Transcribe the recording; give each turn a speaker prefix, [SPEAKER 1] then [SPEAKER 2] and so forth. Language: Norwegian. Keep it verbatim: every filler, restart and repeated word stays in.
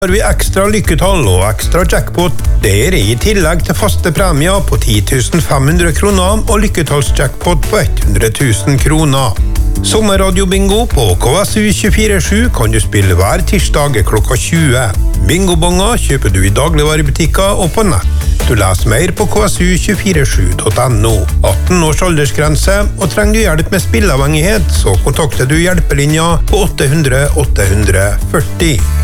[SPEAKER 1] Har vi ekstra lykketall og ekstra jackpot. Det er i tillegg til faste premier på ti tusen fem hundre kroner og lykketallsjackpot på hundre tusen kroner. Sommerradiobingo på K S U tjuefire sju kan du spille hver tirsdag klokka tjue. Bingobonger kjøper du i dagligvarebutikker og på nett. Du leser mer på k s u to fire sju punktum no. atten års aldersgrense, og trenger du hjelp med spilleavhengighet, så kontakter du hjelpelinja på åtte hundre åtte hundre førti.